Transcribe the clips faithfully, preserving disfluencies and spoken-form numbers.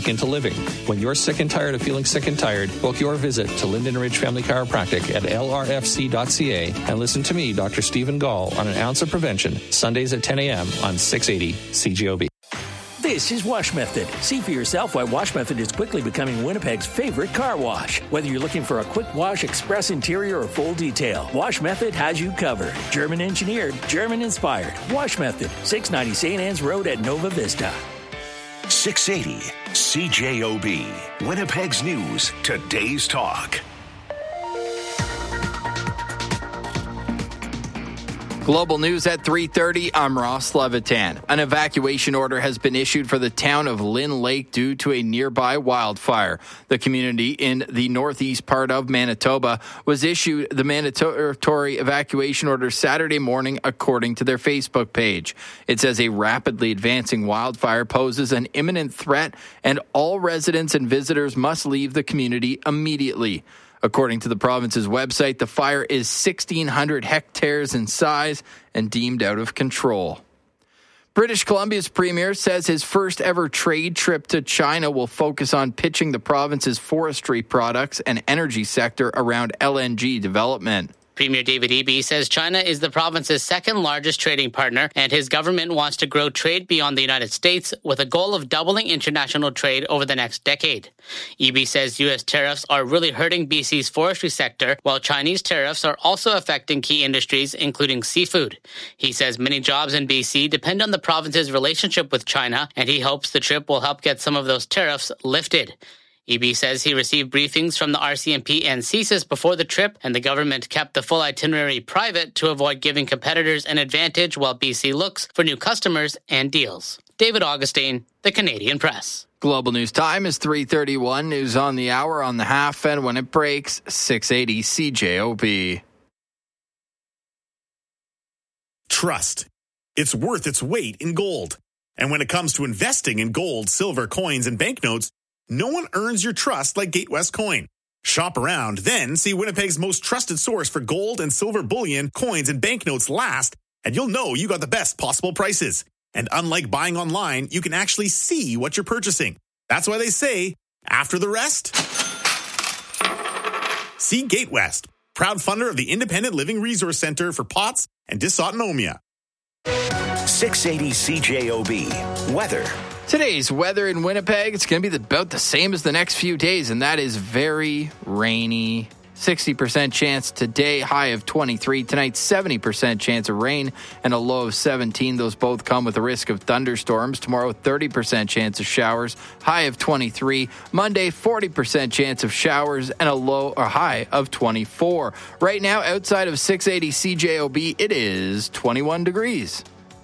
back into living. When you're sick and tired of feeling sick and tired, book your visit to Linden Ridge Family Chiropractic at L R F C dot C A and listen to me, Doctor Stephen Gall, on An Ounce of Prevention, Sundays at ten a.m. on six eighty C J O B. This is Wash Method. See for yourself why Wash Method is quickly becoming Winnipeg's favorite car wash. Whether you're looking for a quick wash, express interior, or full detail, Wash Method has you covered. German engineered, German inspired. Wash Method, six ninety Saint Anne's Road at Nova Vista. six eighty C J O B. Winnipeg's News, Today's Talk. Global News at three thirty, I'm Ross Levitan. An evacuation order has been issued for the town of Lynn Lake due to a nearby wildfire. The community in the northeast part of Manitoba was issued the mandatory evacuation order Saturday morning, according to their Facebook page. It says a rapidly advancing wildfire poses an imminent threat and all residents and visitors must leave the community immediately. According to the province's website, the fire is sixteen hundred hectares in size and deemed out of control. British Columbia's premier says his first ever trade trip to China will focus on pitching the province's forestry products and energy sector around L N G development. Premier David Eby says China is the province's second largest trading partner, and his government wants to grow trade beyond the United States with a goal of doubling international trade over the next decade. Eby says U S tariffs are really hurting B C's forestry sector, while Chinese tariffs are also affecting key industries, including seafood. He says many jobs in B C depend on the province's relationship with China, and he hopes the trip will help get some of those tariffs lifted. Eby says he received briefings from the R C M P and C S I S before the trip, and the government kept the full itinerary private to avoid giving competitors an advantage while B C looks for new customers and deals. David Augustine, The Canadian Press. Global News Time is three thirty-one. News on the hour on the half, and when it breaks, six eighty C J O B. Trust. It's worth its weight in gold. And when it comes to investing in gold, silver, coins, and banknotes, no one earns your trust like Gatewest Coin. Shop around, then see Winnipeg's most trusted source for gold and silver bullion, coins, and banknotes last, and you'll know you got the best possible prices. And unlike buying online, you can actually see what you're purchasing. That's why they say, after the rest, see Gatewest, proud funder of the Independent Living Resource Center for P O T S and dysautonomia. six eighty C J O B. Weather. Today's weather in Winnipeg, it's going to be about the same as the next few days, and that is very rainy. sixty percent chance today, high of twenty-three. Tonight, seventy percent chance of rain and a low of seventeen. Those both come with a risk of thunderstorms. Tomorrow, thirty percent chance of showers, high of twenty-three. Monday, forty percent chance of showers and a low or high of twenty-four. Right now, outside of six eighty C J O B, it is twenty-one degrees.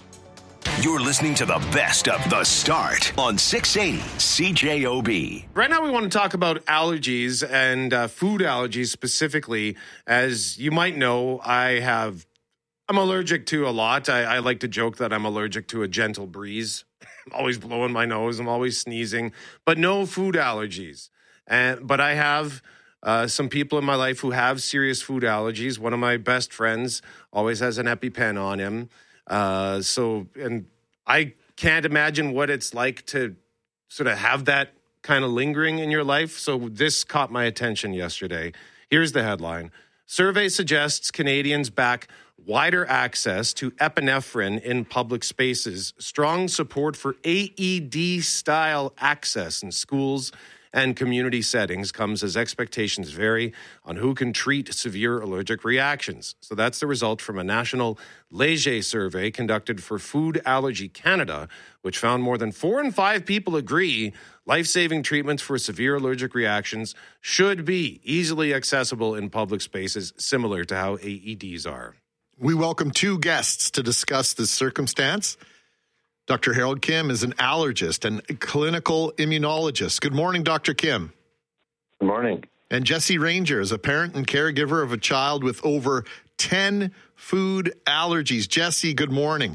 You're listening to the best of The Start on six eighty C J O B. Right now we want to talk about allergies and uh, food allergies specifically. As you might know, I have, I'm allergic to a lot. I, I like to joke that I'm allergic to a gentle breeze. I'm always blowing my nose. I'm always sneezing, but no food allergies. And But I have uh, some people in my life who have serious food allergies. One of my best friends always has an EpiPen on him. Uh, so, and I can't imagine what it's like to sort of have that kind of lingering in your life. So this caught my attention yesterday. Here's the headline. Survey suggests Canadians back wider access to epinephrine in public spaces. Strong support for A E D-style access in schools and community settings comes as expectations vary on who can treat severe allergic reactions. So that's the result from a national Leger survey conducted for Food Allergy Canada, which found more than four in five people agree life-saving treatments for severe allergic reactions should be easily accessible in public spaces, similar to how A E Ds are. We welcome two guests to discuss this circumstance. Doctor Harold Kim is an allergist and clinical immunologist. Good morning, Doctor Kim. Good morning. And Jesse Ranger is a parent and caregiver of a child with over ten food allergies. Jesse, good morning.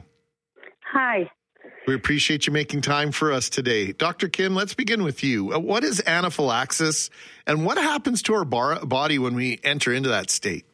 Hi. We appreciate you making time for us today. Doctor Kim, let's begin with you. What is anaphylaxis, and what happens to our bar- body when we enter into that state?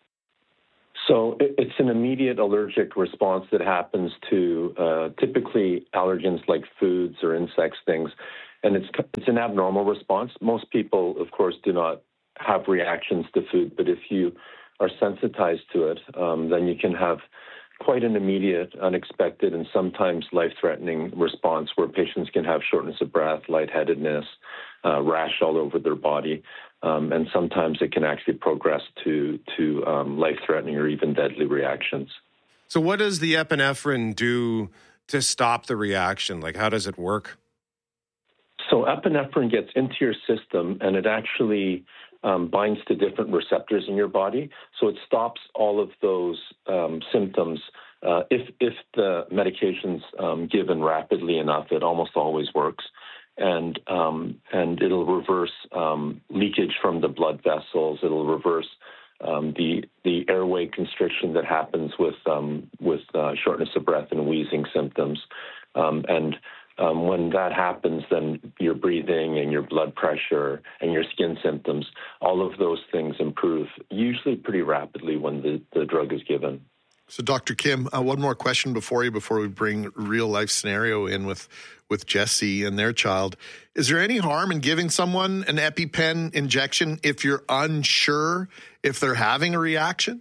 So it's an immediate allergic response that happens to uh, typically allergens like foods or insects, things. and it's it's an abnormal response. Most people, of course, do not have reactions to food, but if you are sensitized to it, um, then you can have quite an immediate, unexpected, and sometimes life-threatening response where patients can have shortness of breath, lightheadedness, uh, rash all over their body, um, and sometimes it can actually progress to, to um, life-threatening or even deadly reactions. So what does the epinephrine do to stop the reaction? Like, how does it work? So epinephrine gets into your system, and it actually um, binds to different receptors in your body. So it stops all of those um, symptoms. Uh, if if the medication's um, given rapidly enough, it almost always works, and um, and it'll reverse um, leakage from the blood vessels. It'll reverse um, the the airway constriction that happens with um, with uh, shortness of breath and wheezing symptoms, um, and Um, when that happens, then your breathing and your blood pressure and your skin symptoms, all of those things improve, usually pretty rapidly when the, the drug is given. So, Doctor Kim, uh, one more question before you, before we bring real-life scenario in with, with Jesse and their child. Is there any harm in giving someone an EpiPen injection if you're unsure if they're having a reaction?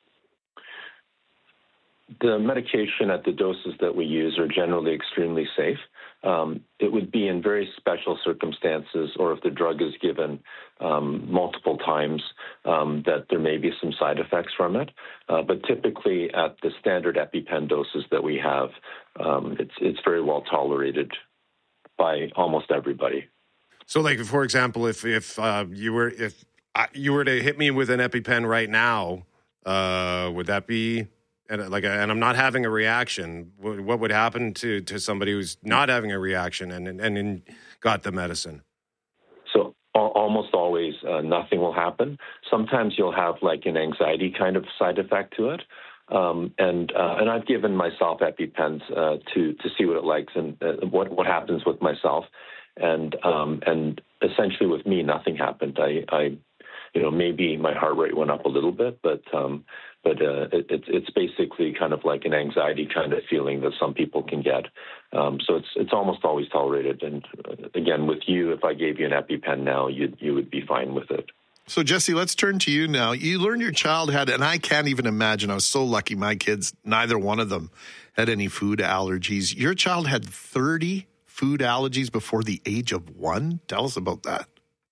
The medication at the doses that we use are generally extremely safe. Um, it would be in very special circumstances, or if the drug is given um, multiple times, um, that there may be some side effects from it. Uh, but typically, at the standard EpiPen doses that we have, um, it's it's very well tolerated by almost everybody. So, like, for example, if if uh, you were if I, you were to hit me with an EpiPen right now, uh, would that be? And like, and I'm not having a reaction. What would happen to, to somebody who's not having a reaction and and, and got the medicine? So almost always uh, nothing will happen. Sometimes you'll have like an anxiety kind of side effect to it, um, and uh, and I've given myself EpiPens uh, to to see what it likes and uh, what what happens with myself, and um, and essentially with me nothing happened. I, I you know maybe my heart rate went up a little bit, but um, But uh, it, it's it's basically kind of like an anxiety kind of feeling that some people can get. Um, so it's it's almost always tolerated. And uh, again, with you, if I gave you an EpiPen now, you you would be fine with it. So Jesse, let's turn to you now. You learned your child had, and I can't even imagine. I was so lucky. My kids, neither one of them had any food allergies. Your child had thirty food allergies before the age of one. Tell us about that.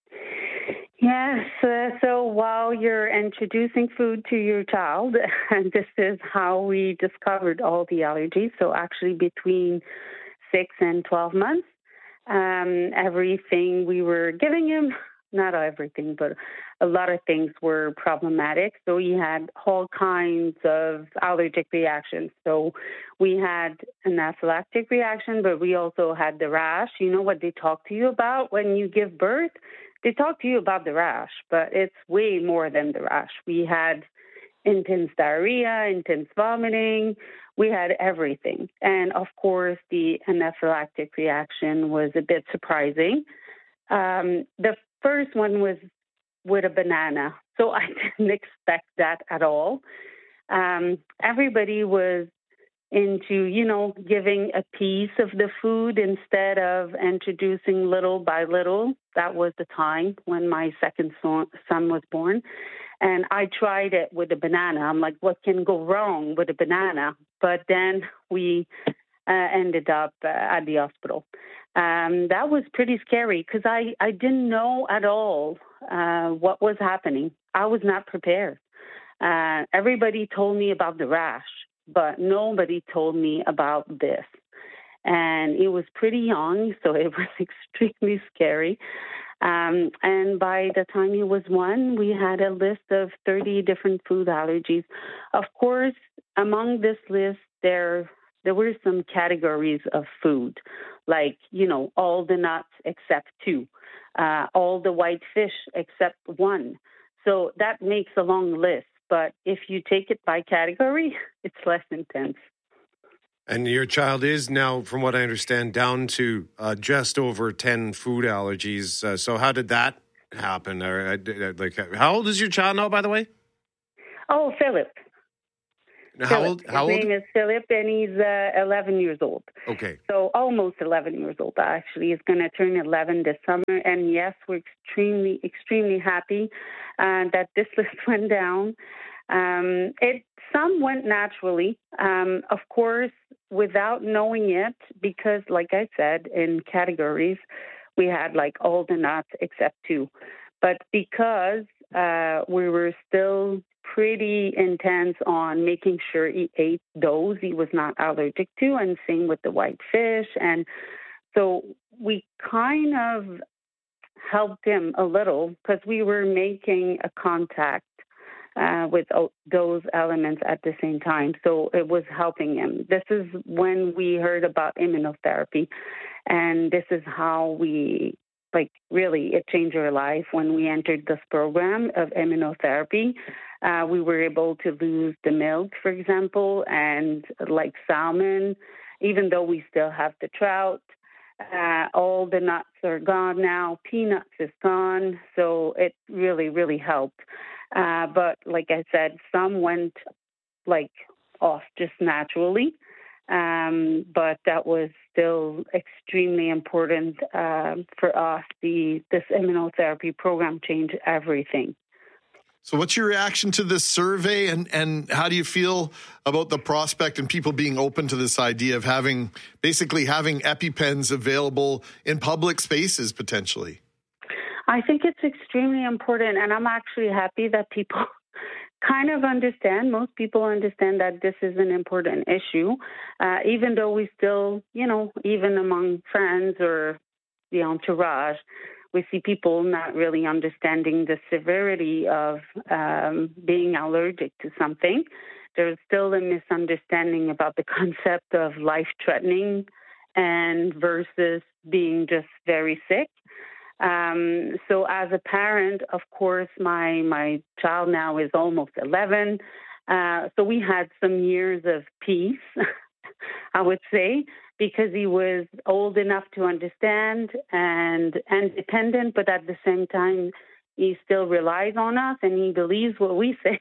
Yes, uh, so while you're introducing food to your child, and this is how we discovered all the allergies. So actually between six and twelve months, um, everything we were giving him, not everything, but a lot of things were problematic. So he had all kinds of allergic reactions. So we had an anaphylactic reaction, but we also had the rash. You know what they talk to you about when you give birth? They talk to you about the rash, but it's way more than the rash. We had intense diarrhea, intense vomiting. We had everything. And, of course, the anaphylactic reaction was a bit surprising. Um, the first one was with a banana, so I didn't expect that at all. Um, everybody was into, you know, giving a piece of the food instead of introducing little by little. That was the time when my second son was born. And I tried it with a banana. I'm like, what can go wrong with a banana? But then we uh, ended up uh, at the hospital. Um, that was pretty scary because I, I didn't know at all uh, what was happening. I was not prepared. Uh, everybody told me about the rash, but nobody told me about this. And it was pretty young, so it was extremely scary. Um, and by the time he was one, we had a list of thirty different food allergies. Of course, among this list, there there were some categories of food, like, you know, all the nuts except two, uh, all the white fish except one. So that makes a long list. But if you take it by category, it's less intense. And your child is now, from what I understand, down to uh, just over ten food allergies. Uh, so how did that happen? Or, uh, like, how old is your child now, by the way? Oh, Philip. How Philip. old? How His old? name is Philip, and he's uh, eleven years old. Okay. So almost eleven years old, actually. He's going to turn eleven this summer. And yes, we're extremely, extremely happy uh, that this list went down. Um, it Some went naturally, um, of course, without knowing it, because, like I said, in categories, we had like all the nuts except two. But because uh, we were still pretty intense on making sure he ate those he was not allergic to, and same with the white fish. And so we kind of helped him a little because we were making a contact uh, with those elements at the same time. So it was helping him. This is when we heard about immunotherapy, and this is how we Like, really, it changed our life when we entered this program of immunotherapy. Uh, we were able to lose the milk, for example, and like salmon, even though we still have the trout. Uh, all the nuts are gone now. Peanuts is gone. So it really, really helped. Uh, but like I said, some went like off just naturally. Um, but that was still extremely important uh, for us. The this immunotherapy program changed everything. So what's your reaction to this survey, and, and how do you feel about the prospect and people being open to this idea of having basically having EpiPens available in public spaces potentially? I think it's extremely important, and I'm actually happy that people kind of understand, most people understand that this is an important issue, uh, even though we still, you know, even among friends or the entourage, we see people not really understanding the severity of um, being allergic to something. There's still a misunderstanding about the concept of life-threatening and versus being just very sick. Um, so as a parent, of course, my, my child now is almost eleven. Uh, so we had some years of peace, I would say, because he was old enough to understand and independent, but at the same time, he still relies on us and he believes what we say.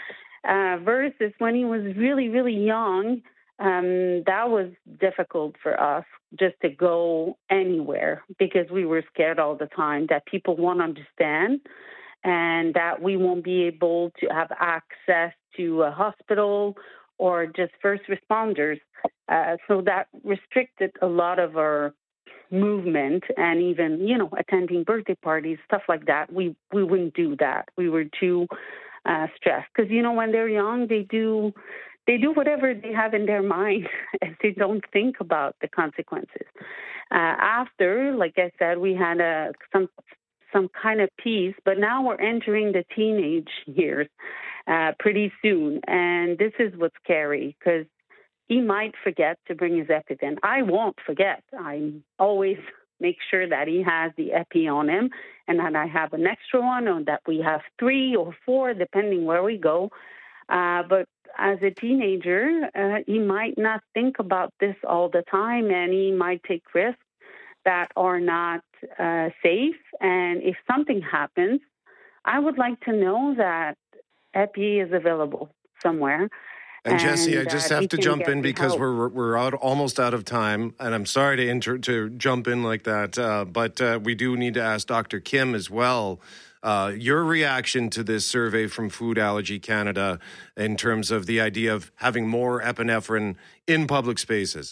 uh, versus when he was really, really young, um, that was difficult for us just to go anywhere because we were scared all the time that people won't understand and that we won't be able to have access to a hospital or just first responders. Uh, so that restricted a lot of our movement and even, you know, attending birthday parties, stuff like that. We, we wouldn't do that. We were too uh, stressed because, you know, when they're young, they do... They do whatever they have in their mind and they don't think about the consequences. Uh, after, like I said, we had a, some some kind of peace, but now we're entering the teenage years uh, pretty soon. And this is what's scary because he might forget to bring his EpiPen. I won't forget. I always make sure that he has the Epi on him and that I have an extra one or that we have three or four, depending where we go. Uh, but as a teenager, uh, he might not think about this all the time, and he might take risks that are not uh, safe. And if something happens, I would like to know that Epi is available somewhere. And Jesse, I just have to jump in because help. we're we're out almost out of time, and I'm sorry to inter- to jump in like that, uh, but uh, we do need to ask Doctor Kim as well. Uh, your reaction to this survey from Food Allergy Canada in terms of the idea of having more epinephrine in public spaces?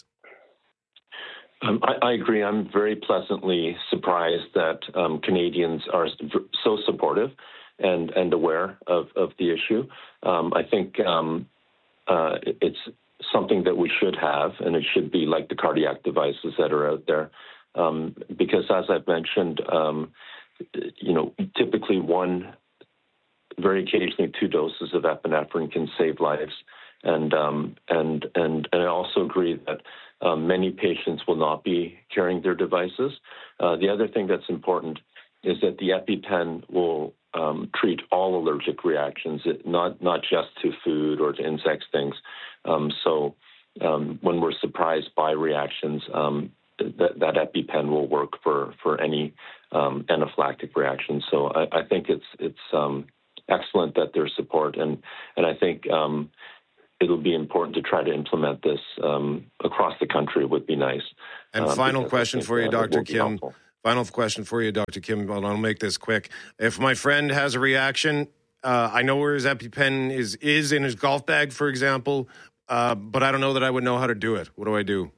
Um, I, I agree. I'm very pleasantly surprised that um, Canadians are so supportive and, and aware of, of the issue. Um, I think um, uh, it's something that we should have, and it should be like the cardiac devices that are out there. Um, because as I've mentioned, um, you know, typically one, very occasionally two doses of epinephrine can save lives. And um, and and and I also agree that um, many patients will not be carrying their devices. Uh, the other thing that's important is that the EpiPen will um, treat all allergic reactions, not not just to food or to insect things. Um, so um, when we're surprised by reactions, um, that, that EpiPen will work for for any um, anaphylactic reaction. So I, I think it's it's um, excellent that there's support, and and I think um, it'll be important to try to implement this um, across the country would be nice. And um, final question for you, Doctor Kim. Helpful. Final question for you, Doctor Kim. Well, I'll make this quick. If my friend has a reaction, uh, I know where his EpiPen is, is in his golf bag, for example, uh, but I don't know that I would know how to do it. What do I do?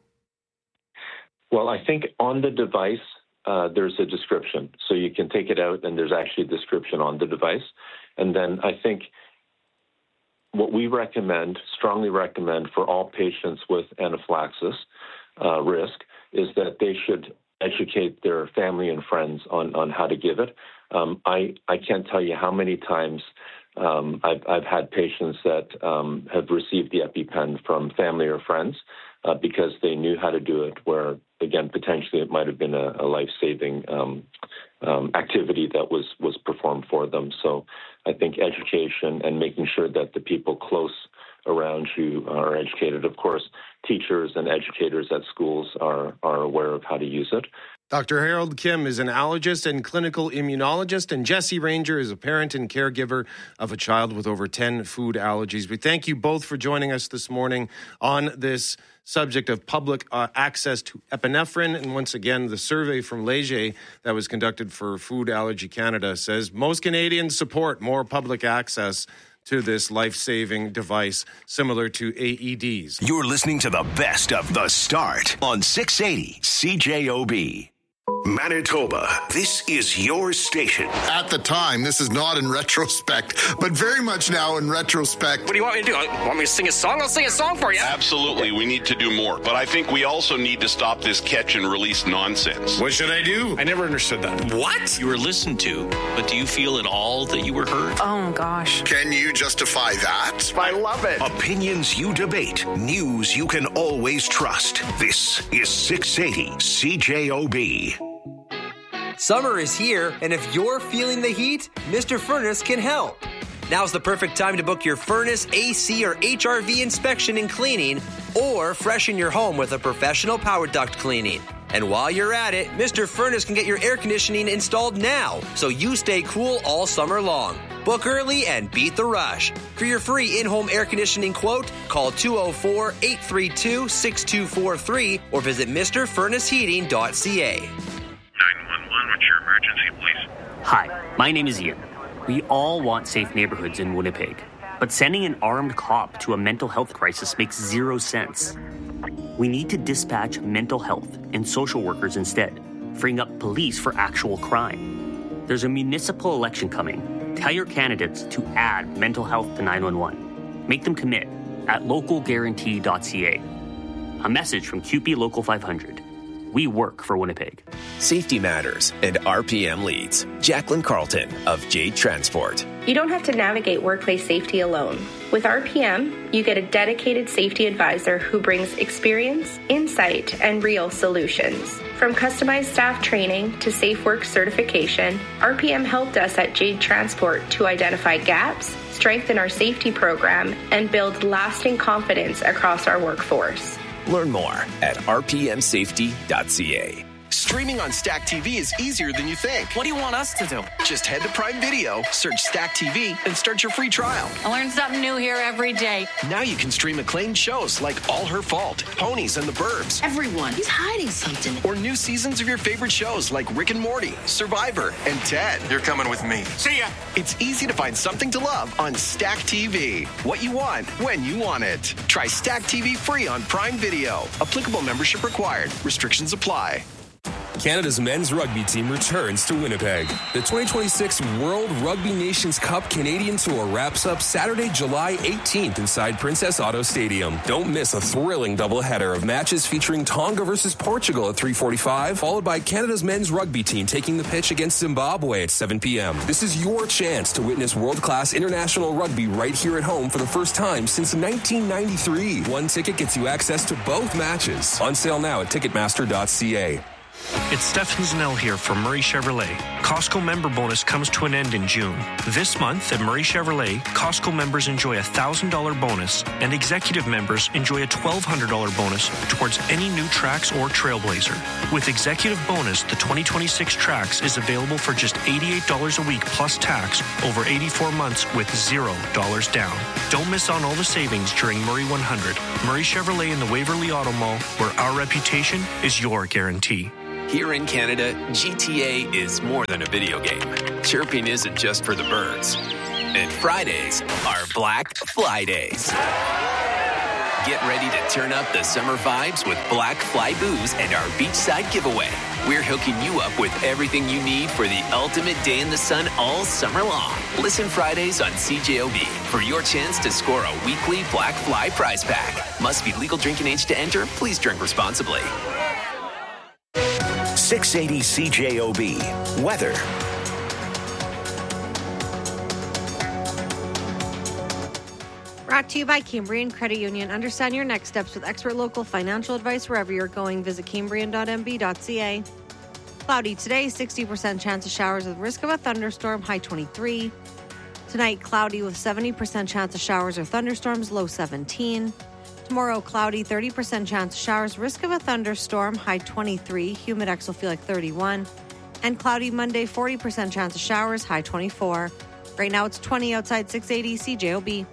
Well, I think on the device, uh, there's a description. So you can take it out, and there's actually a description on the device. And then I think what we recommend, strongly recommend for all patients with anaphylaxis uh, risk is that they should educate their family and friends on, on how to give it. Um, I, I can't tell you how many times um, I've, I've had patients that um, have received the EpiPen from family or friends uh, because they knew how to do it, where, again, potentially it might have been a, a life-saving um, um, activity that was, was performed for them. So I think education and making sure that the people close around you are educated. Of course, teachers and educators at schools are, are aware of how to use it. Doctor Harold Kim is an allergist and clinical immunologist, and Jesse Ranger is a parent and caregiver of a child with over ten food allergies. We thank you both for joining us this morning on this subject of public uh, access to epinephrine. And once again, the survey from Leger that was conducted for Food Allergy Canada says most Canadians support more public access to this life-saving device similar to A E Ds. You're listening to the best of The Start on six eighty C J O B. Manitoba, this is your station. At the time, this is not in retrospect, but very much now in retrospect. What do you want me to do? Want me to sing a song? I'll sing a song for you. Absolutely, we need to do more. But I think we also need to stop this catch and release nonsense. What should I do? I never understood that. What? You were listened to, but do you feel at all that you were heard? Oh, gosh. Can you justify that? I love it. Opinions you debate, news you can always trust. This is six eighty C J O B. Summer is here, and if you're feeling the heat, Mister Furnace can help. Now's the perfect time to book your furnace, A C, or H R V inspection and cleaning, or freshen your home with a professional power duct cleaning. And while you're at it, Mister Furnace can get your air conditioning installed now, so you stay cool all summer long. Book early and beat the rush. For your free in-home air conditioning quote, call two oh four, eight three two, six two four three or visit Mr Furnace Heating dot C A. nine one one, what's your emergency, please? Hi, my name is Ian. We all want safe neighborhoods in Winnipeg, but sending an armed cop to a mental health crisis makes zero sense. We need to dispatch mental health and social workers instead, freeing up police for actual crime. There's a municipal election coming. Tell your candidates to add mental health to nine one one. Make them commit at local guarantee dot C A. A message from Q P Local five hundred. We work for Winnipeg. Safety matters, and R P M leads. Jacqueline Carlton of Jade Transport. You don't have to navigate workplace safety alone. With R P M, you get a dedicated safety advisor who brings experience, insight, and real solutions. From customized staff training to safe work certification, R P M helped us at Jade Transport to identify gaps, strengthen our safety program, and build lasting confidence across our workforce. Learn more at R P M safety dot C A. Streaming on Stack T V is easier than you think. What do you want us to do? Just head to Prime Video, search Stack T V, and start your free trial. I learn something new here every day. Now you can stream acclaimed shows like All Her Fault, Ponies and the Burbs. Everyone, he's hiding something. Or new seasons of your favorite shows like Rick and Morty, Survivor, and Ted. You're coming with me. See ya! It's easy to find something to love on Stack T V. What you want, when you want it. Try Stack T V free on Prime Video. Applicable membership required. Restrictions apply. Canada's men's rugby team returns to Winnipeg. The twenty twenty-six World Rugby Nations Cup Canadian Tour wraps up Saturday, July eighteenth inside Princess Auto Stadium. Don't miss a thrilling doubleheader of matches featuring Tonga versus Portugal at three forty-five, followed by Canada's men's rugby team taking the pitch against Zimbabwe at seven p.m. This is your chance to witness world-class international rugby right here at home for the first time since nineteen ninety-three. One ticket gets you access to both matches. On sale now at ticketmaster dot C A. It's Stefan Zanell here from Murray Chevrolet. Costco member bonus comes to an end in June. This month at Murray Chevrolet, Costco members enjoy a one thousand dollars bonus and executive members enjoy a twelve hundred dollars bonus towards any new Trax or Trailblazer. With executive bonus, the twenty twenty-six Trax is available for just eighty-eight dollars a week plus tax over eighty-four months with zero dollars down. Don't miss on all the savings during Murray one hundred. Murray Chevrolet in the Waverly Auto Mall, where our reputation is your guarantee. Here in Canada, G T A is more than a video game. Chirping isn't just for the birds. And Fridays are Black Fly Days. Get ready to turn up the summer vibes with Black Fly Booze and our beachside giveaway. We're hooking you up with everything you need for the ultimate day in the sun all summer long. Listen Fridays on C J O B for your chance to score a weekly Black Fly prize pack. Must be legal drinking age to enter. Please drink responsibly. six eighty C J O B. Weather. Brought to you by Cambrian Credit Union. Understand your next steps with expert local financial advice wherever you're going. Visit cambrian dot m b dot c a. Cloudy today, sixty percent chance of showers with risk of a thunderstorm, high twenty-three. Tonight, cloudy with seventy percent chance of showers or thunderstorms, low seventeen. Tomorrow, cloudy, thirty percent chance of showers, risk of a thunderstorm, high twenty-three. Humidex will feel like thirty-one. And cloudy Monday, forty percent chance of showers, high twenty-four. Right now, it's twenty outside six eighty C J O B.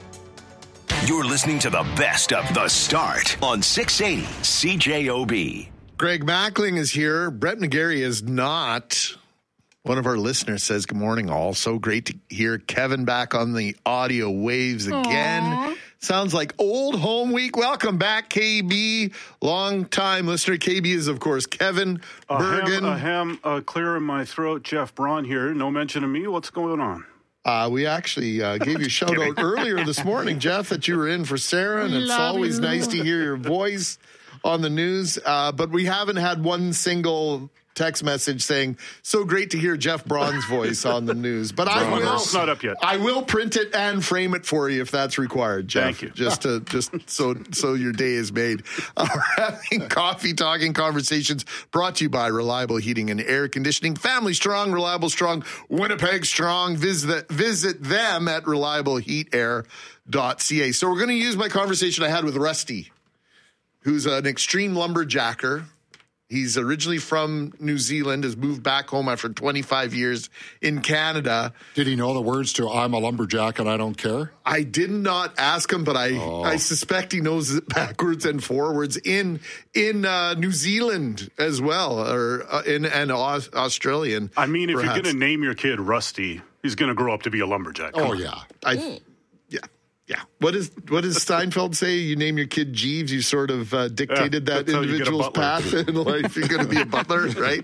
You're listening to the best of The Start on six eighty C J O B. Greg Mackling is here. Brett McGarry is not. One of our listeners says, good morning, all. So great to hear Kevin back on the audio waves again. Aww. Sounds like old home week. Welcome back, K B. Long-time listener. K B is, of course, Kevin a Bergen. Ham, a ham uh, clear in my throat. Jeff Braun here. No mention of me. What's going on? Uh, we actually uh, gave you a shout out earlier this morning, Jeff, that you were in for Sarah, and it's Love always you. nice to hear your voice on the news. Uh, but we haven't had one single text message saying, so great to hear Jeff Braun's voice on the news. But I will, it's not up yet. I will print it and frame it for you if that's required, Jeff. Thank you. Just to just so so your day is made. Uh, we're having coffee, talking conversations brought to you by Reliable Heating and Air Conditioning. Family strong, reliable strong, Winnipeg strong. Visit visit them at reliable heat air dot c a. So we're going to use my conversation I had with Rusty, who's an extreme lumberjacker. He's originally from New Zealand, has moved back home after twenty-five years in Canada. Did he know the words to I'm a lumberjack and I don't care? I did not ask him, but I oh. I suspect he knows it backwards and forwards in in uh, New Zealand as well, or uh, in and Aus- Australian. I mean, if perhaps. you're going to name your kid Rusty, he's going to grow up to be a lumberjack. Oh, yeah. I, mm. Yeah. Yeah. What is what does Steinfeld say? You name your kid Jeeves, you sort of uh, dictated yeah, that individual's path in life. You're going to be a butler, right?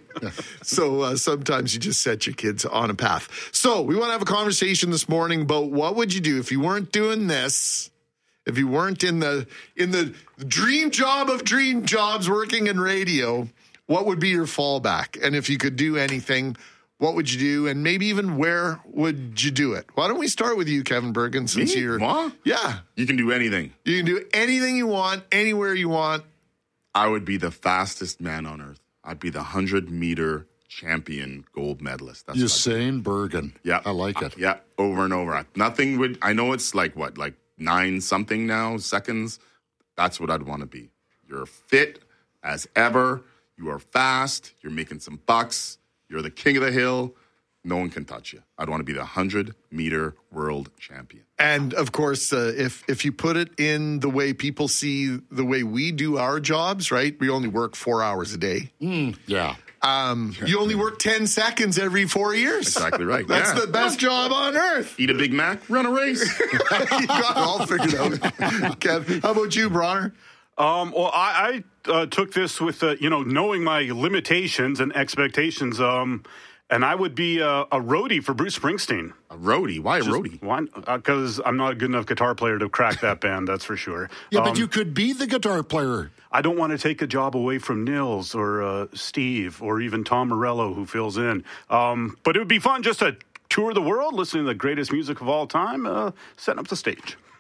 So uh, sometimes you just set your kids on a path. So we want to have a conversation this morning about what would you do if you weren't doing this, if you weren't in the in the dream job of dream jobs working in radio, what would be your fallback? And if you could do anything, what would you do? And maybe even where would you do it? Why don't we start with you, Kevin Bergen, since Me? you're... What? Yeah. You can do anything. You can do anything you want, anywhere you want. I would be the fastest man on earth. I'd be the one hundred meter champion gold medalist. That's Usain Bergen. Yeah. I like it. Uh, yeah, over and over. Nothing would... I know it's like, what, like nine something now, seconds? That's what I'd want to be. You're fit as ever. You are fast. You're making some bucks. You're the king of the hill. No one can touch you. I'd want to be the one hundred meter world champion. And, of course, uh, if if you put it in the way people see the way we do our jobs, right? We only work four hours a day. Mm, yeah. Um, you only work ten seconds every four years. Exactly right. That's yeah. the best job on earth. Eat a Big Mac, run a race. You got it all figured out. Kev, how about you, Bronner? Um, well, I, I uh, took this with, uh, you know, knowing my limitations and expectations, um, and I would be uh, a roadie for Bruce Springsteen. A roadie? Why a Just roadie? One, because I'm not a good enough guitar player to crack that band, that's for sure. Yeah, um, but you could be the guitar player. I don't want to take a job away from Nils or uh, Steve or even Tom Morello, who fills in. Um, but it would be fun just to tour the world, listening to the greatest music of all time, uh, setting up the stage.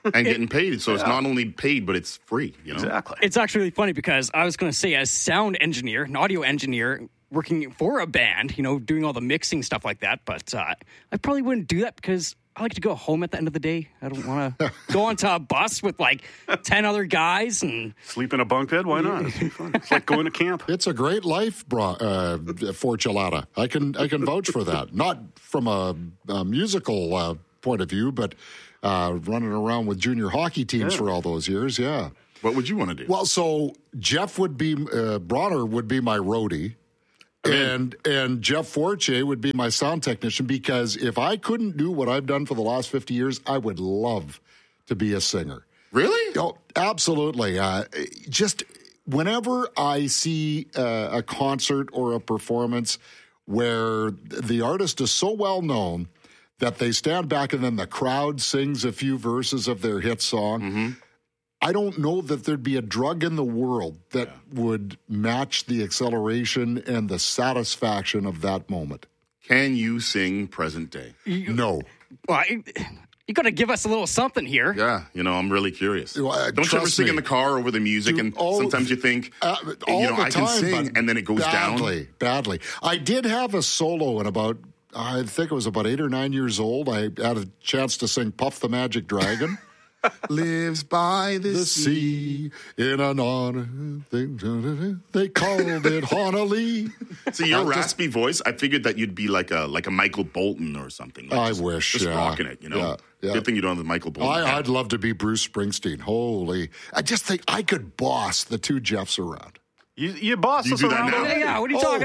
and getting paid. So it's Yeah. not only paid, but it's free. You know? Exactly. It's actually really funny because I was going to say, as sound engineer, an audio engineer, working for a band, you know, doing all the mixing stuff like that, but uh, I probably wouldn't do that because I like to go home at the end of the day. I don't want to go onto a bus with like ten other guys and sleep in a bunk bed. Why not? It's fun. It's like going to camp. It's a great life, bro, uh, for Gelada. I can I can vouch for that. Not from a, a musical uh, point of view, but uh, running around with junior hockey teams Yeah. for all those years. Yeah. What would you want to do? Well, so Jeff would be uh, Bronner would be my roadie. And and Jeff Forche would be my sound technician, because if I couldn't do what I've done for the last fifty years, I would love to be a singer. Really? Oh, absolutely. Uh, just whenever I see uh, a concert or a performance where the artist is so well known that they stand back and then the crowd sings a few verses of their hit song, Mm-hmm. I don't know that there'd be a drug in the world that would match the acceleration and the satisfaction of that moment. Can you sing present day? No. Well, I, you got to give us a little something here. Yeah, you know, I'm really curious. Well, uh, Don't you ever trust sing me. in the car over the music, Dude, and all- sometimes you think, Uh, all you know, the I can time, sing, but and then it goes badly, down. badly. I did have a solo in about, I think it was about eight or nine years old. I had a chance to sing Puff the Magic Dragon. Lives by the, The sea in an honor thing. They called it Honolulu. See, your I'm just- raspy voice, I figured that you'd be like a like a Michael Bolton or something. Like I just, wish, Just yeah. rocking it, you know? Yeah, yeah. Good thing you don't have the Michael Bolton. I, I'd love to be Bruce Springsteen. Holy. I just think I could boss the two Jeffs around. You, you boss You us do that around. now? Yeah, yeah, what are you Oh, talking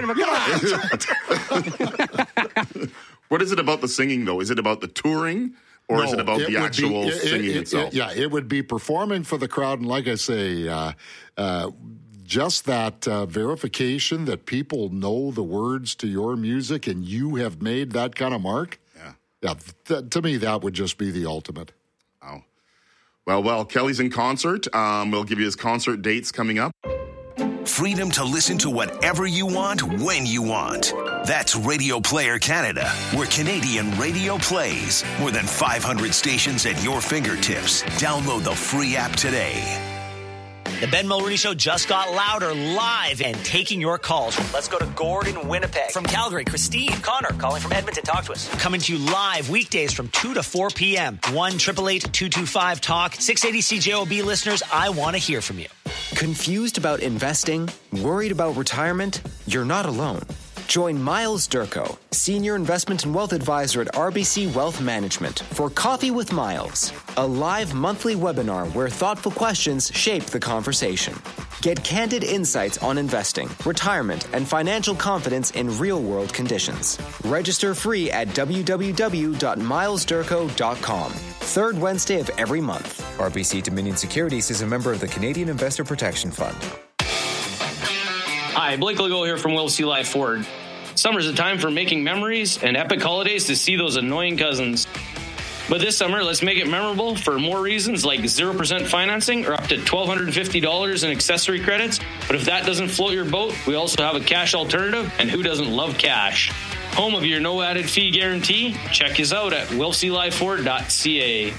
about? Come on. What is it about the singing, though? Is it about the touring, or is it No, about it the would actual be- it- singing it- it- itself? yeah, it would be performing for the crowd. And like I say, uh, uh, just that uh, verification that people know the words to your music and you have made that kind of mark. Yeah. Yeah. Th- to me, that would just be the ultimate. Wow. Well, well, Kelly's in concert. Um, we'll give you his concert dates coming up. Freedom to listen to whatever you want, when you want. That's Radio Player Canada, where Canadian radio plays. More than five hundred stations at your fingertips. Download the free app today. The Ben Mulroney Show just got louder, live, and taking your calls. Let's go to Gordon, Winnipeg. From Calgary, Christine. Connor, calling from Edmonton. Talk to us. Coming to you live weekdays from two to four p.m. one eight eight eight, two two five, talk. six eighty C J O B listeners, I want to hear from you. Confused about investing? Worried about retirement? You're not alone. Join Miles Durko, Senior Investment and Wealth Advisor at R B C Wealth Management, for Coffee with Miles, a live monthly webinar where thoughtful questions shape the conversation. Get candid insights on investing, retirement, and financial confidence in real-world conditions. Register free at w w w dot miles durko dot com. Third Wednesday of every month. R B C Dominion Securities is a member of the Canadian Investor Protection Fund. Hi, Blake Legault here from Will C. Life Ford. Summer's a time for making memories and epic holidays to see those annoying cousins. But this summer, let's make it memorable for more reasons like zero percent financing or up to one thousand two hundred fifty dollars in accessory credits. But if that doesn't float your boat, we also have a cash alternative, and who doesn't love cash? Home of your no added fee guarantee? Check us out at will c life ford dot c a.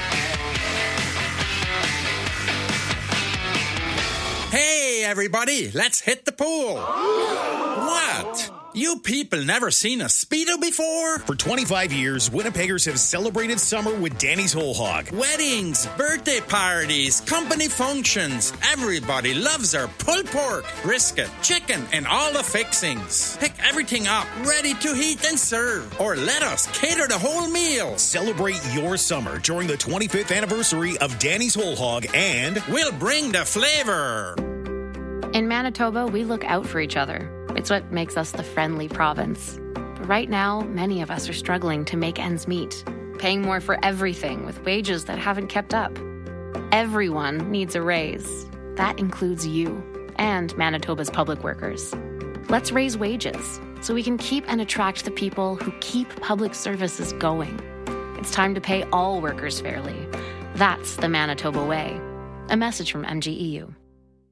Hey, everybody, let's hit the pool. What? You people never seen a Speedo before? For twenty-five years, Winnipeggers have celebrated summer with Danny's Whole Hog. Weddings, birthday parties, company functions. Everybody loves our pulled pork, brisket, chicken, and all the fixings. Pick everything up, ready to heat and serve. Or let us cater the whole meal. Celebrate your summer during the twenty-fifth anniversary of Danny's Whole Hog, and we'll bring the flavor. In Manitoba, we look out for each other. It's what makes us the friendly province. But right now, many of us are struggling to make ends meet, paying more for everything with wages that haven't kept up. Everyone needs a raise. That includes you and Manitoba's public workers. Let's raise wages so we can keep and attract the people who keep public services going. It's time to pay all workers fairly. That's the Manitoba way. A message from M G E U.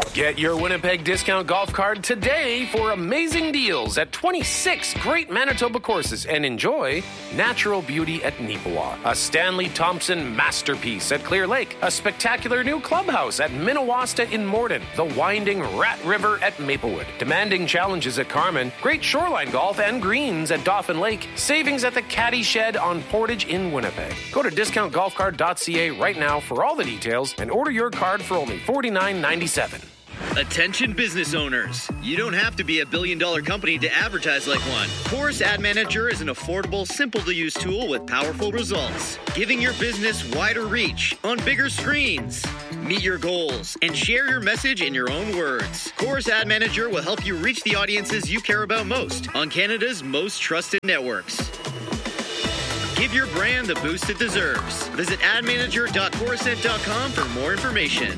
Get your Winnipeg Discount Golf Card today for amazing deals at twenty-six great Manitoba courses and enjoy natural beauty at Neepawa, a Stanley Thompson masterpiece at Clear Lake, a spectacular new clubhouse at Minnewasta in Morden, the winding Rat River at Maplewood, demanding challenges at Carmen, great shoreline golf and greens at Dauphin Lake, savings at the Caddy Shed on Portage in Winnipeg. Go to discount golf card dot c a right now for all the details and order your card for only forty-nine ninety-seven. Attention business owners. You don't have to be a billion dollar company to advertise like one. Chorus Ad Manager is an affordable, simple to use tool with powerful results, giving your business wider reach on bigger screens. Meet your goals and share your message in your own words. Chorus Ad Manager will help you reach the audiences you care about most on Canada's most trusted networks. Give your brand the boost it deserves. Visit ad manager dot chorused dot com for more information.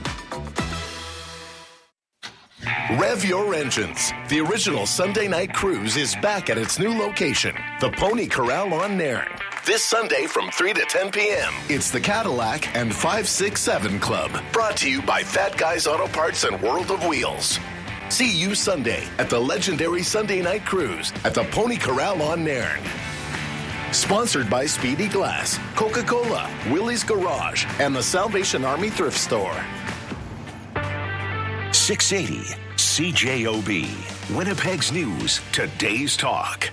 Rev your engines. The original Sunday night cruise is back at its new location, the Pony Corral on Nairn. This Sunday from three to ten p.m. It's the Cadillac and five six seven Club. Brought to you by Fat Guys Auto Parts and World of Wheels. See you Sunday at the legendary Sunday night cruise at the Pony Corral on Nairn. Sponsored by Speedy Glass, Coca-Cola, Willie's Garage, and the Salvation Army Thrift Store. six eighty C J O B. Winnipeg's News, today's talk.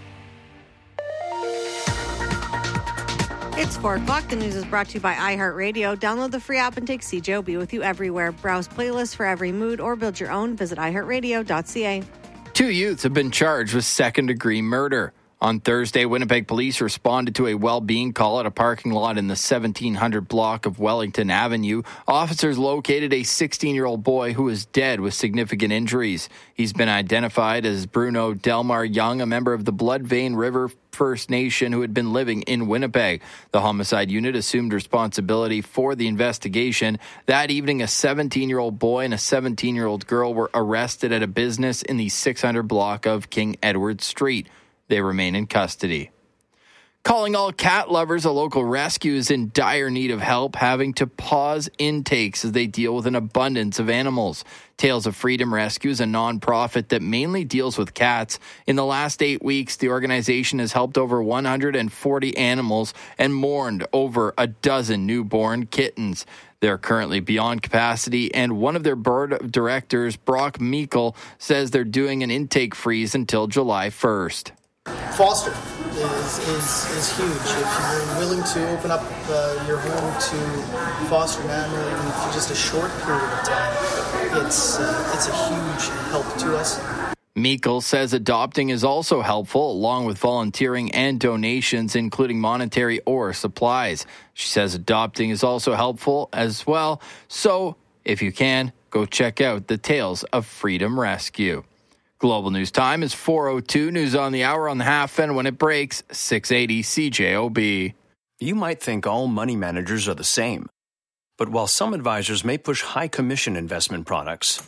It's four o'clock. The news is brought to you by iHeartRadio. Download the free app and take C J O B with you everywhere. Browse playlists for every mood or build your own. Visit i heart radio dot c a. Two youths have been charged with second-degree murder. On Thursday, Winnipeg police responded to a well-being call at a parking lot in the seventeen hundred block of Wellington Avenue. Officers located a sixteen-year-old boy who is dead with significant injuries. He's been identified as Bruno Delmar Young, a member of the Blood Vein River First Nation who had been living in Winnipeg. The homicide unit assumed responsibility for the investigation. That evening, a seventeen-year-old boy and a seventeen-year-old girl were arrested at a business in the six hundred block of King Edward Street. They remain in custody. Calling all cat lovers, a local rescue is in dire need of help, having to pause intakes as they deal with an abundance of animals. Tales of Freedom Rescue is a nonprofit that mainly deals with cats. In the last eight weeks, the organization has helped over one hundred forty animals and mourned over a dozen newborn kittens. They're currently beyond capacity, and one of their board of directors, Brock Meikle, says they're doing an intake freeze until July first. Foster is, is is huge. If you're willing to open up uh, your home to foster an animal even for just a short period of time, it's uh, it's a huge help to us. Meikle says adopting is also helpful, along with volunteering and donations, including monetary or supplies. She says adopting is also helpful as well. So, if you can, go check out the Tales of Freedom Rescue. Global News Time is four oh two. News on the hour on the half, and when it breaks, six eighty C J O B. You might think all money managers are the same. But while some advisors may push high commission investment products,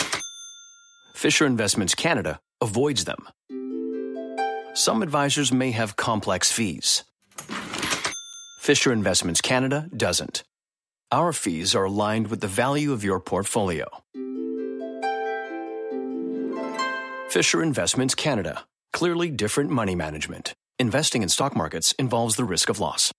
Fisher Investments Canada avoids them. Some advisors may have complex fees. Fisher Investments Canada doesn't. Our fees are aligned with the value of your portfolio. Fisher Investments Canada. Clearly different money management. Investing in stock markets involves the risk of loss.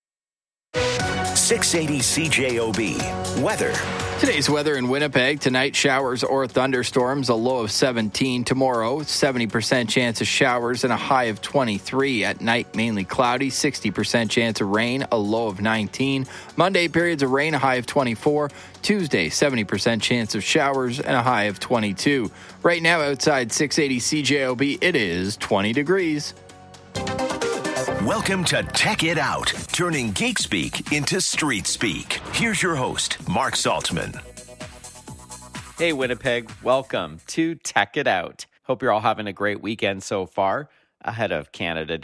six eighty C J O B. Weather. Today's weather in Winnipeg. Tonight, showers or thunderstorms, a low of seventeen. Tomorrow, seventy percent chance of showers and a high of twenty-three. At night, mainly cloudy, sixty percent chance of rain, a low of nineteen. Monday, periods of rain, a high of twenty-four. Tuesday, seventy percent chance of showers and a high of twenty-two. Right now, outside six eighty C J O B, it is twenty degrees. Welcome to Tech It Out, turning geek speak into street speak. Here's your host, Mark Saltzman. Hey, Winnipeg. Welcome to Tech It Out. Hope you're all having a great weekend so far ahead of Canada Day.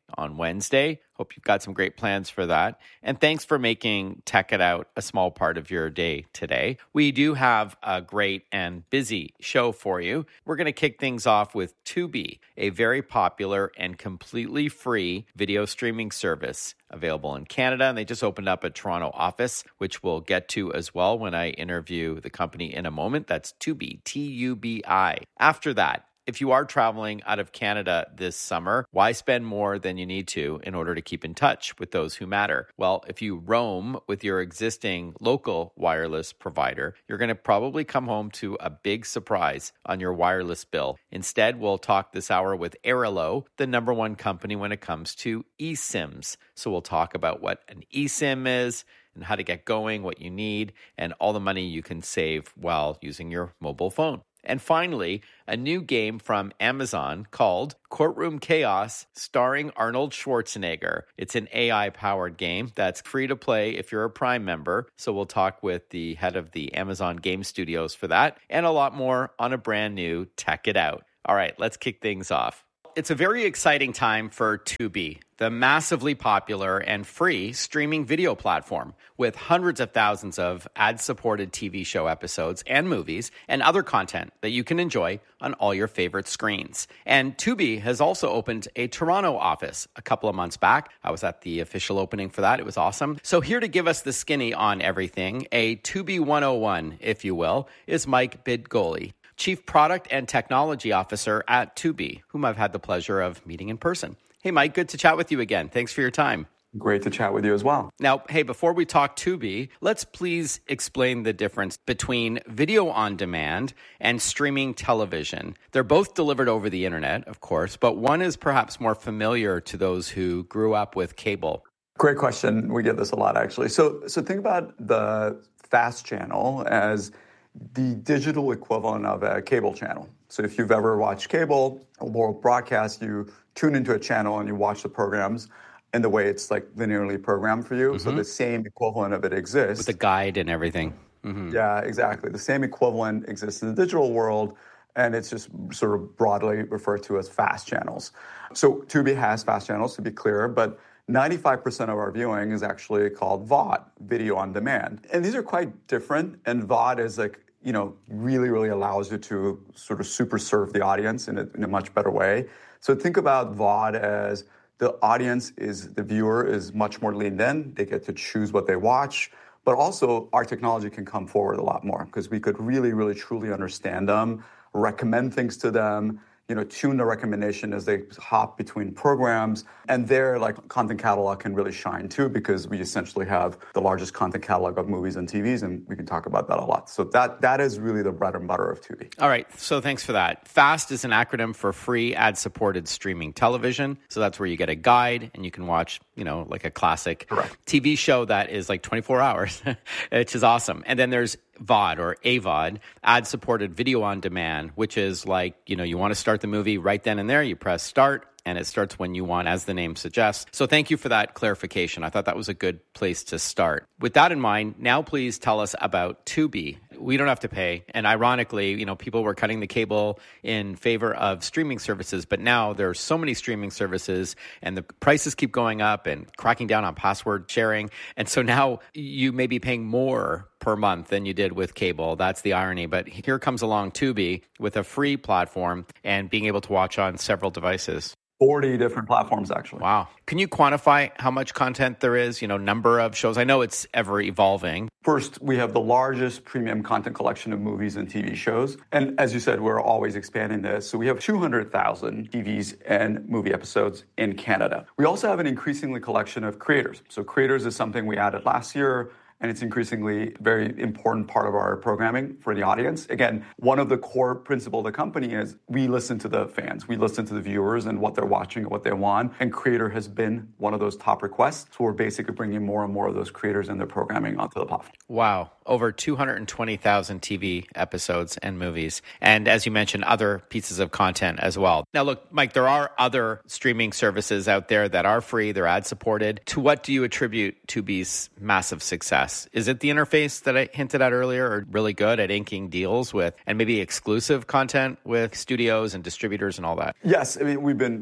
on Wednesday. Hope you've got some great plans for that. And thanks for making Tech It Out a small part of your day today. We do have a great and busy show for you. We're going to kick things off with Tubi, a very popular and completely free video streaming service available in Canada. And they just opened up a Toronto office, which we'll get to as well when I interview the company in a moment. That's Tubi, T U B I. After that, if you are traveling out of Canada this summer, why spend more than you need to in order to keep in touch with those who matter? Well, if you roam with your existing local wireless provider, you're going to probably come home to a big surprise on your wireless bill. Instead, we'll talk this hour with Airalo, the number one company when it comes to eSIMs. So we'll talk about what an eSIM is and how to get going, what you need, and all the money you can save while using your mobile phone. And finally, a new game from Amazon called Courtroom Chaos, starring Arnold Schwarzenegger. It's an A I-powered game that's free to play if you're a Prime member. So we'll talk with the head of the Amazon Game Studios for that, and a lot more on a brand new Tech It Out. All right, let's kick things off. It's a very exciting time for Tubi, the massively popular and free streaming video platform with hundreds of thousands of ad-supported T V show episodes and movies and other content that you can enjoy on all your favorite screens. And Tubi has also opened a Toronto office a couple of months back. I was at the official opening for that. It was awesome. So here to give us the skinny on everything, a Tubi one oh one, if you will, is Mike Bidgoli, Chief Product and Technology Officer at Tubi, whom I've had the pleasure of meeting in person. Hey, Mike, good to chat with you again. Thanks for your time. Great to chat with you as well. Now, hey, before we talk Tubi, let's please explain the difference between video on demand and streaming television. They're both delivered over the internet, of course, but one is perhaps more familiar to those who grew up with cable. Great question. We get this a lot, actually. So, so think about the FAST channel as the digital equivalent of a cable channel. So if you've ever watched cable or broadcast, you tune into a channel and you watch the programs in the way it's like linearly programmed for you. Mm-hmm. So the same equivalent of it exists. With the guide and everything. Mm-hmm. Yeah, exactly. The same equivalent exists in the digital world, and it's just sort of broadly referred to as FAST channels. So Tubi has FAST channels, to be clear, but ninety-five percent of our viewing is actually called V O D, video on demand. And these are quite different, and V O D is like, you know, really, really allows you to sort of super serve the audience in a, in a much better way. So think about V O D as the audience is, the viewer is much more leaned in. They get to choose what they watch. But also our technology can come forward a lot more because we could really, really, truly understand them, recommend things to them, you know, tune the recommendation as they hop between programs. And their like content catalog can really shine too, because we essentially have the largest content catalog of movies and T Vs, and we can talk about that a lot. So that that is really the bread and butter of Tubi. All right, so thanks for that. FAST is an acronym for free ad-supported streaming television. So that's where you get a guide and you can watch, you know, like a classic Correct. T V show that is like twenty-four hours, which is awesome. And then there's V O D or A V O D, ad-supported video on demand, which is like, you know, you want to start the movie right then and there, you press start, and it starts when you want, as the name suggests. So thank you for that clarification. I thought that was a good place to start. With that in mind, now please tell us about Tubi. We don't have to pay. And ironically, you know, people were cutting the cable in favor of streaming services, but now there are so many streaming services and the prices keep going up and cracking down on password sharing. And so now you may be paying more per month than you did with cable. That's the irony. But here comes along Tubi with a free platform and being able to watch on several devices. forty different platforms, actually. Wow. Can you quantify how much content there is, you know, number of shows? I know it's ever evolving. First, we have the largest premium content collection of movies and T V shows. And as you said, we're always expanding this. So we have two hundred thousand T Vs and movie episodes in Canada. We also have an increasingly collection of creators. So creators is something we added last year, and it's increasingly a very important part of our programming for the audience. Again, one of the core principles of the company is we listen to the fans. We listen to the viewers and what they're watching and what they want. And creator has been one of those top requests. So we're basically bringing more and more of those creators and their programming onto the platform. Wow. Over two hundred twenty thousand T V episodes and movies. And as you mentioned, other pieces of content as well. Now, look, Mike, there are other streaming services out there that are free. They're ad-supported. To what do you attribute Tubi's massive success? Is it the interface that I hinted at earlier, or really good at inking deals with and maybe exclusive content with studios and distributors and all that? Yes. I mean, we've been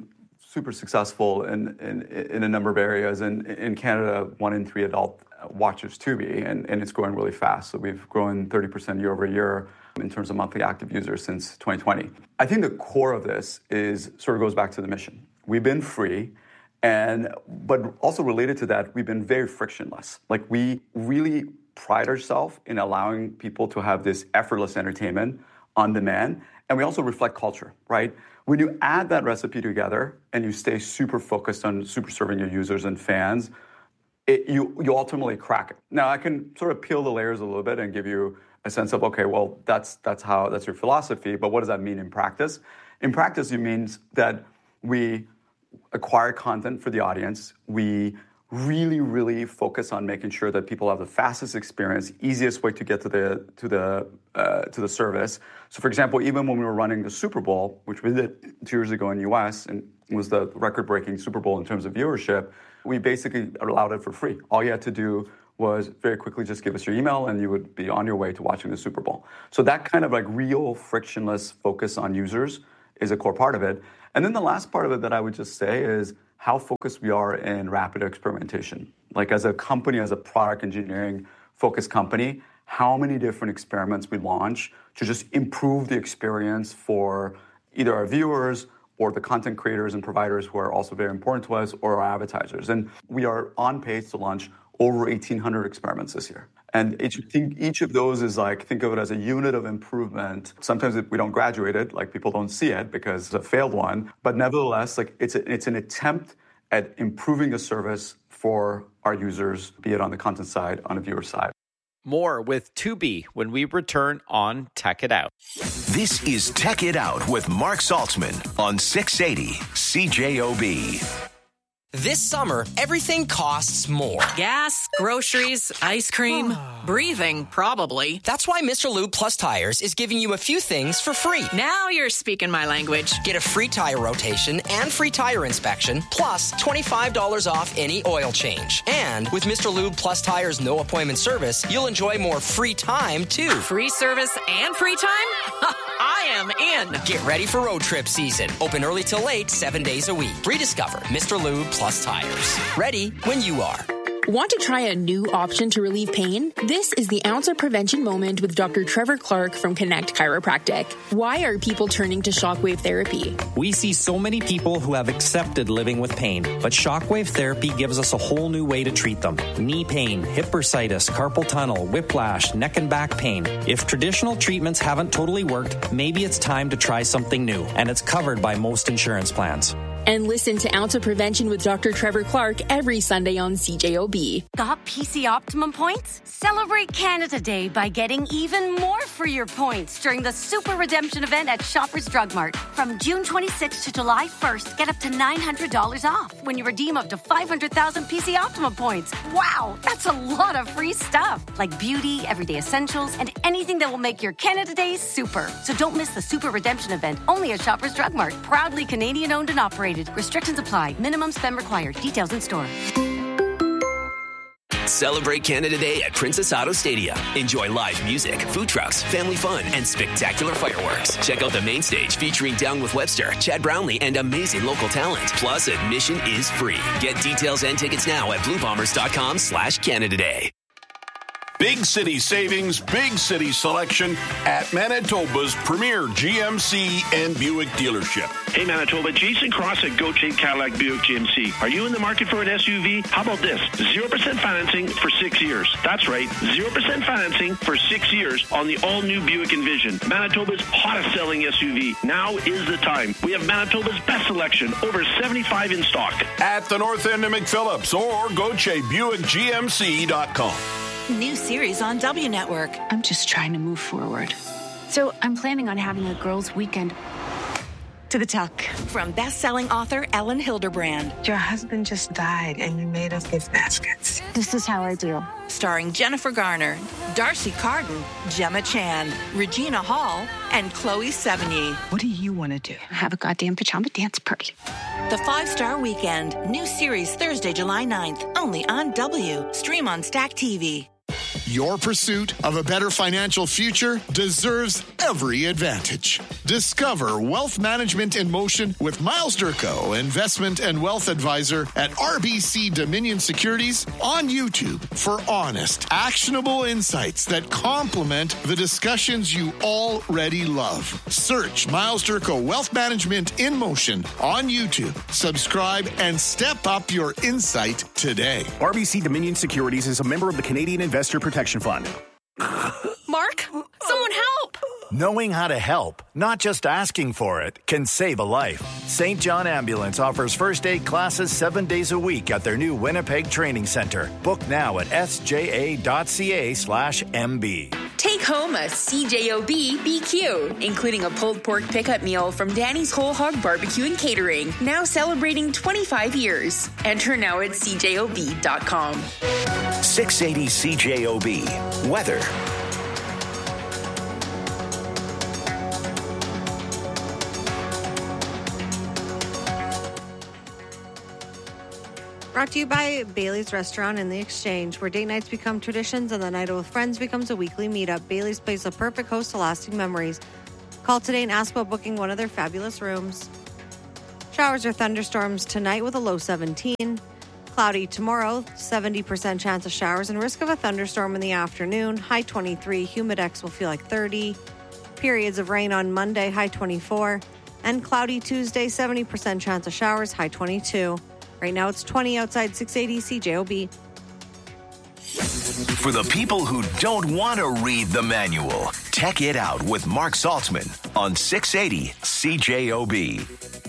super successful in, in, in a number of areas. And in Canada, one in three adult watches Tubi, and, and it's growing really fast. So we've grown thirty percent year over year in terms of monthly active users since twenty twenty. I think the core of this is sort of goes back to the mission. We've been free, and but also related to that, we've been very frictionless. Like we really pride ourselves in allowing people to have this effortless entertainment on demand, and we also reflect culture, right? When you add that recipe together and you stay super focused on super serving your users and fans, it, you you ultimately crack it. Now I can sort of peel the layers a little bit and give you a sense of, okay, well, that's that's how that's your philosophy, but what does that mean in practice? In practice, it means that we acquire content for the audience. We really, really focus on making sure that people have the fastest experience, easiest way to get to the to the uh, to the service. So, for example, even when we were running the Super Bowl, which we did two years ago in the U S and was the record-breaking Super Bowl in terms of viewership, we basically allowed it for free. All you had to do was very quickly just give us your email and you would be on your way to watching the Super Bowl. So that kind of like real frictionless focus on users is a core part of it. And then the last part of it that I would just say is how focused we are in rapid experimentation. Like as a company, as a product engineering focused company, how many different experiments we launch to just improve the experience for either our viewers or the content creators and providers who are also very important to us, or our advertisers. And we are on pace to launch over eighteen hundred experiments this year. And each, each of those is like, think of it as a unit of improvement. Sometimes we don't graduate it, like people don't see it because it's a failed one. But nevertheless, like it's a, it's an attempt at improving the service for our users, be it on the content side, on the viewer side. More with Tubi when we return on Tech It Out. This is Tech It Out with Mark Saltzman on six eighty C J O B. This summer, everything costs more. Gas, groceries, ice cream, breathing, probably. That's why Mister Lube Plus Tires is giving you a few things for free. Now you're speaking my language. Get a free tire rotation and free tire inspection, plus twenty-five dollars off any oil change. And with Mister Lube Plus Tires no appointment service, you'll enjoy more free time, too. Free service and free time? I am in. Get ready for road trip season. Open early till late, seven days a week. Rediscover Mister Lube Plus Tires. Ready when you are. Want to try a new option to relieve pain? This is the Ounce of Prevention Moment with Doctor Trevor Clark from Connect Chiropractic. Why are people turning to shockwave therapy? We see so many people who have accepted living with pain, but shockwave therapy gives us a whole new way to treat them. Knee pain, hip bursitis, carpal tunnel, whiplash, neck and back pain. If traditional treatments haven't totally worked, maybe it's time to try something new, and it's covered by most insurance plans. And listen to Ounce of Prevention with Doctor Trevor Clark every Sunday on C J O B. Got P C Optimum points? Celebrate Canada Day by getting even more for your points during the Super Redemption event at Shoppers Drug Mart. From June twenty-sixth to July first, get up to nine hundred dollars off when you redeem up to five hundred thousand P C Optimum points. Wow, that's a lot of free stuff. Like beauty, everyday essentials, and anything that will make your Canada Day super. So don't miss the Super Redemption event only at Shoppers Drug Mart. Proudly Canadian owned and operated. Restrictions apply. Minimum spend required. Details in store. Celebrate Canada Day at Princess Auto Stadium. Enjoy live music, food trucks, family fun, and spectacular fireworks. Check out the main stage featuring Down with Webster, Chad Brownlee, and amazing local talent. Plus, admission is free. Get details and tickets now at bluebombers.com slash Canada Day. Big city savings, big city selection at Manitoba's premier G M C and Buick dealership. Hey Manitoba, Jason Cross at Gauthier Cadillac Buick G M C. Are you in the market for an S U V? How about this? zero percent financing for six years. That's right, zero percent financing for six years on the all-new Buick Envision. Manitoba's hottest selling S U V. Now is the time. We have Manitoba's best selection, over seventy-five in stock. At the north end of McPhillips or Gauthier Buick G M C dot com. New series on W Network. I'm just trying to move forward. So I'm planning on having a girls' weekend. To the tuck. From best-selling author Ellen Hilderbrand. Your husband just died and you made us gift baskets. This is how I do. Starring Jennifer Garner, Darcy Carden, Gemma Chan, Regina Hall, and Chloe Sevigny. What do you want to do? Have a goddamn pajama dance party. The Five-Star Weekend. New series Thursday, July ninth. Only on W. Stream on Stack T V. Your pursuit of a better financial future deserves every advantage. Discover Wealth Management in Motion with Miles Durko, Investment and Wealth Advisor at R B C Dominion Securities on YouTube for honest, actionable insights that complement the discussions you already love. Search Miles Durko Wealth Management in Motion on YouTube. Subscribe and step up your insight today. R B C Dominion Securities is a member of the Canadian Investor Protection Fund. Mark, someone help! Knowing how to help, not just asking for it, can save a life. Saint John Ambulance offers first aid classes seven days a week at their new Winnipeg Training Center. Book now at s j a dot c a slash m b. Take home a C J O B B Q, including a pulled pork pickup meal from Danny's Whole Hog Barbecue and Catering, now celebrating twenty-five years. Enter now at c j o b dot com. six eighty C J O B. Weather. Brought to you by Bailey's Restaurant in the Exchange, where date nights become traditions and the night with friends becomes a weekly meetup. Bailey's plays a perfect host to lasting memories. Call today and ask about booking one of their fabulous rooms. Showers or thunderstorms tonight with a low seventeen. Cloudy tomorrow, seventy percent chance of showers and risk of a thunderstorm in the afternoon. High twenty-three. Humidex will feel like thirty. Periods of rain on Monday, high twenty-four. And cloudy Tuesday, seventy percent chance of showers, high twenty-two. Right now it's twenty outside six eighty C J O B. For the people who don't want to read the manual, Tech It Out with Mark Saltzman on six eighty C J O B.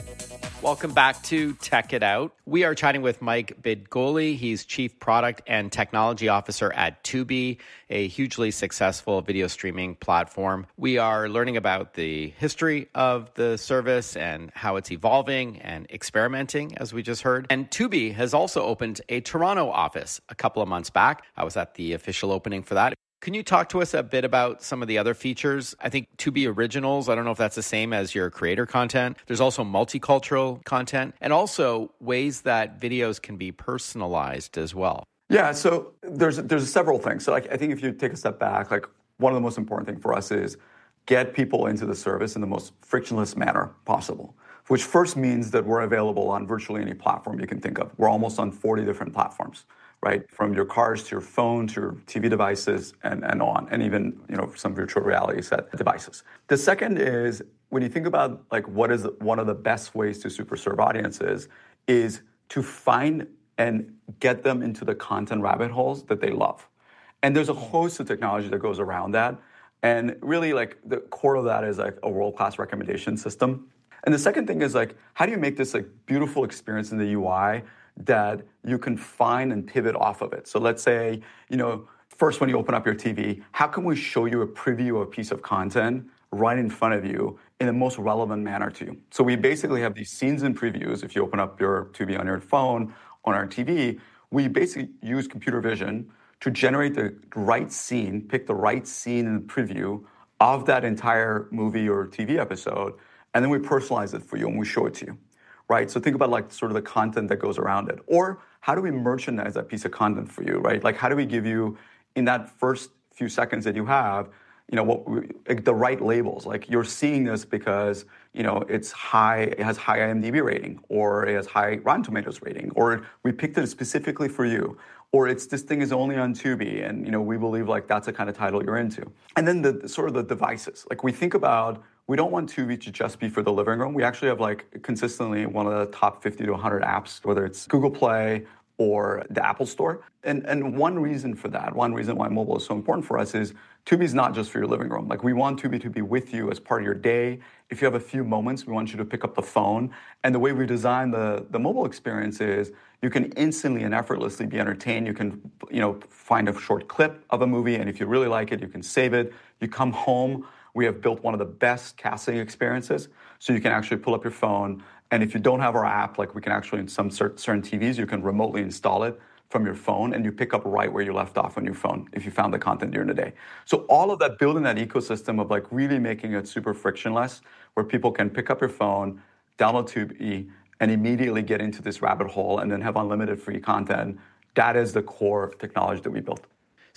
Welcome back to Tech It Out. We are chatting with Mike Bidgoli. He's Chief Product and Technology Officer at Tubi, a hugely successful video streaming platform. We are learning about the history of the service and how it's evolving and experimenting, as we just heard. And Tubi has also opened a Toronto office a couple of months back. I was at the official opening for that. Can you talk to us a bit about some of the other features? I think Tubi Originals, I don't know if that's the same as your creator content. There's also multicultural content and also ways that videos can be personalized as well. Yeah, so there's there's several things. So like, I think if you take a step back, like one of the most important things for us is get people into the service in the most frictionless manner possible, which first means that we're available on virtually any platform you can think of. We're almost on forty different platforms, right? From your cars to your phone to your T V devices and, and on, and even, you know, some virtual reality set devices. The second is when you think about like what is one of the best ways to super serve audiences is to find and get them into the content rabbit holes that they love. And there's a host of technology that goes around that. And really like the core of that is like a world-class recommendation system. And the second thing is like, how do you make this like beautiful experience in the U I that you can find and pivot off of it? So let's say, you know, first when you open up your T V, how can we show you a preview of a piece of content right in front of you in the most relevant manner to you? So we basically have these scenes and previews. If you open up your Tubi on your phone, on our T V, we basically use computer vision to generate the right scene, pick the right scene in the preview of that entire movie or T V episode, and then we personalize it for you and we show it to you. Right? So think about like sort of the content that goes around it. Or how do we merchandise that piece of content for you, right? Like how do we give you, in that first few seconds that you have, you know, what we, like the right labels? Like you're seeing this because, you know, it's high, it has high I M D B rating, or it has high Rotten Tomatoes rating, or we picked it specifically for you, or it's this thing is only on Tubi, and, you know, we believe like that's the kind of title you're into. And then the sort of the devices. Like we think about, we don't want Tubi to just be for the living room. We actually have like consistently one of the top fifty to one hundred apps, whether it's Google Play or the Apple Store. And and one reason for that, one reason why mobile is so important for us is Tubi's not just for your living room. Like we want Tubi to be with you as part of your day. If you have a few moments, we want you to pick up the phone. And the way we design the, the mobile experience is you can instantly and effortlessly be entertained. You can, you know, find a short clip of a movie, and if you really like it, you can save it. You come home. We have built one of the best casting experiences, so you can actually pull up your phone, and if you don't have our app, like we can actually, in some certain T Vs, you can remotely install it from your phone, and you pick up right where you left off on your phone if you found the content during the day. So all of that, building that ecosystem of like really making it super frictionless, where people can pick up your phone, download Tubi, and immediately get into this rabbit hole and then have unlimited free content, that is the core technology that we built.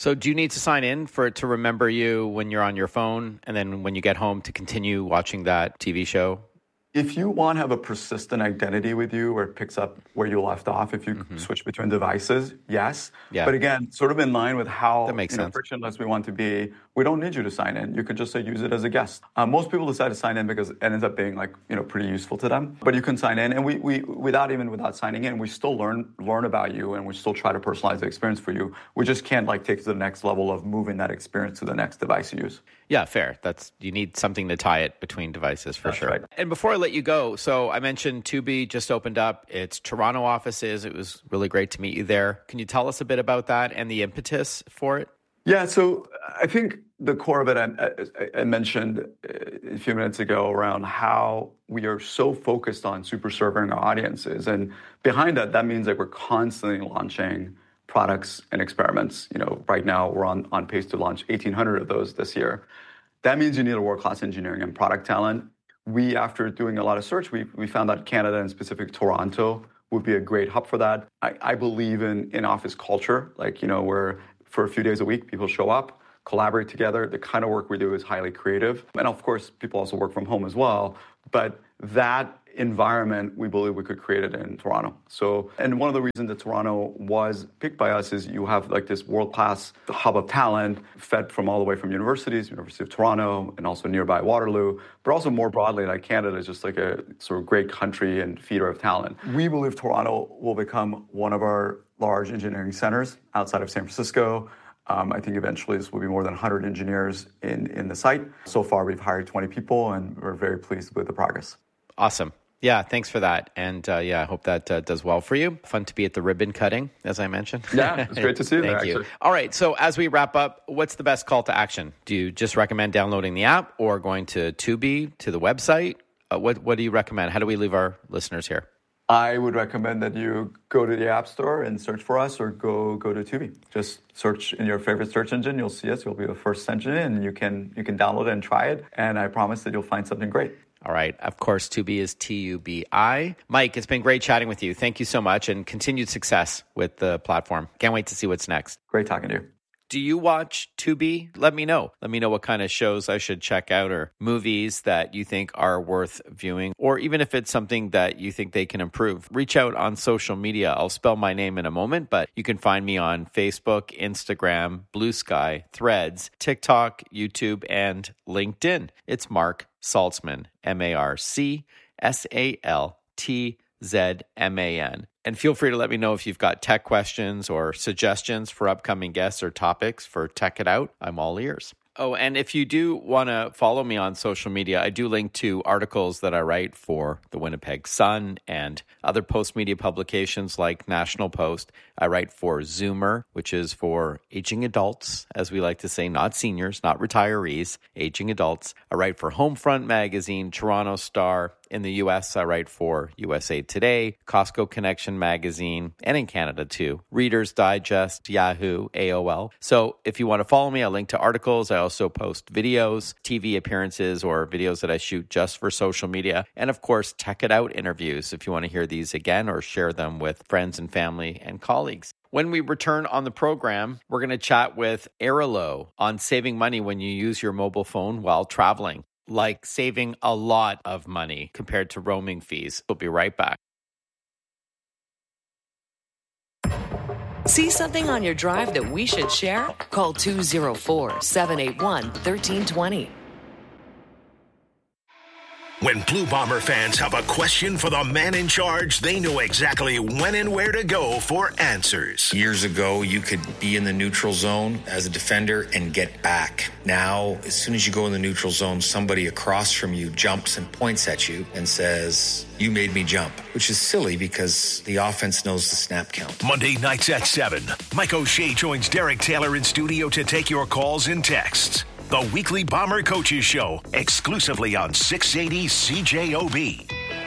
So do you need to sign in for it to remember you when you're on your phone and then when you get home to continue watching that T V show? If you want to have a persistent identity with you where it picks up where you left off, if you mm-hmm. switch between devices, yes. Yeah. But again, sort of in line with how that makes you know, sense. frictionless we want to be, we don't need you to sign in. You could just say use it as a guest. Uh, most people decide to sign in because it ends up being like you know pretty useful to them. But you can sign in, and we, we without even without signing in, we still learn learn about you, and we still try to personalize the experience for you. We just can't like take it to the next level of moving that experience to the next device you use. Yeah, fair. That's you need something to tie it between devices for That's sure. Right. And before I let you go, so I mentioned Tubi just opened up its Toronto offices. It was really great to meet you there. Can you tell us a bit about that and the impetus for it? Yeah, so I think the core of it I, I, I mentioned a few minutes ago around how we are so focused on super serving our audiences. And behind that, that means that we're constantly launching products and experiments. You know, right now we're on, on pace to launch eighteen hundred of those this year. That means you need a world-class engineering and product talent. We, after doing a lot of search, we, we found that Canada, and specifically Toronto, would be a great hub for that. I, I believe in in-office culture, like, you know, where for a few days a week, people show up, collaborate together. The kind of work we do is highly creative. And of course, people also work from home as well. But that environment, we believe we could create it in Toronto. So, and one of the reasons that Toronto was picked by us is you have like this world-class hub of talent fed from all the way from universities, University of Toronto, and also nearby Waterloo, but also more broadly, like Canada is just like a sort of great country and feeder of talent. We believe Toronto will become one of our large engineering centers outside of San Francisco. Um, I think eventually this will be more than one hundred engineers in, in the site. So far, we've hired twenty people, and we're very pleased with the progress. Awesome. Yeah, thanks for that. And uh, yeah, I hope that uh, does well for you. Fun to be at the ribbon cutting, as I mentioned. Yeah, it's great to see you Thank there, you. actually. All right, so as we wrap up, what's the best call to action? Do you just recommend downloading the app or going to Tubi, to the website? Uh, what, what do you recommend? How do we leave our listeners here? I would recommend that you go to the App Store and search for us, or go go to Tubi. Just search in your favorite search engine. You'll see us. You'll be the first engine in, and you can you can download it and try it. And I promise that you'll find something great. All right. Of course, Tubi is T U B I. Mike, it's been great chatting with you. Thank you so much, and continued success with the platform. Can't wait to see what's next. Great talking to you. Do you watch Tubi? Let me know. Let me know what kind of shows I should check out, or movies that you think are worth viewing, or even if it's something that you think they can improve. Reach out on social media. I'll spell my name in a moment, but you can find me on Facebook, Instagram, Blue Sky, Threads, TikTok, YouTube, and LinkedIn. It's Mark Saltzman, M A R C S A L T Z M A N. And feel free to let me know if you've got tech questions or suggestions for upcoming guests or topics for Tech It Out. I'm all ears. Oh, and if you do want to follow me on social media, I do link to articles that I write for the Winnipeg Sun and other post-media publications like National Post. I write for Zoomer, which is for aging adults, as we like to say, not seniors, not retirees, aging adults. I write for Homefront Magazine, Toronto Star. In the U S, I write for U S A Today, Costco Connection Magazine, and in Canada too, Reader's Digest, Yahoo, A O L. So if you want to follow me, I link to articles. I also post videos, T V appearances, or videos that I shoot just for social media. And of course, Tech It Out interviews if you want to hear these again or share them with friends and family and colleagues. When we return on the program, we're going to chat with Airalo on saving money when you use your mobile phone while traveling. Like saving a lot of money compared to roaming fees. We'll be right back. See something on your drive that we should share? Call two oh four, seven eight one, one three two zero. When Blue Bomber fans have a question for the man in charge, they know exactly when and where to go for answers. Years ago, you could be in the neutral zone as a defender and get back. Now, as soon as you go in the neutral zone, somebody across from you jumps and points at you and says, "You made me jump," which is silly because the offense knows the snap count. Monday nights at seven, Mike O'Shea joins Derek Taylor in studio to take your calls and texts. The weekly Bomber Coaches Show, exclusively on six eighty C J O B.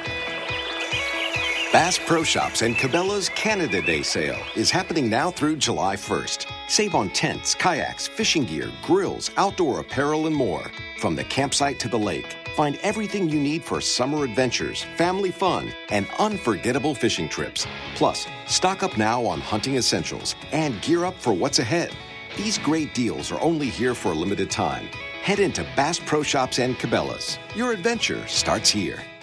Bass Pro Shops and Cabela's Canada Day sale is happening now through July first. Save on tents, kayaks, fishing gear, grills, outdoor apparel, and more. From the campsite to the lake, find everything you need for summer adventures, family fun, and unforgettable fishing trips. Plus, stock up now on hunting essentials and gear up for what's ahead. These great deals are only here for a limited time. Head into Bass Pro Shops and Cabela's. Your adventure starts here.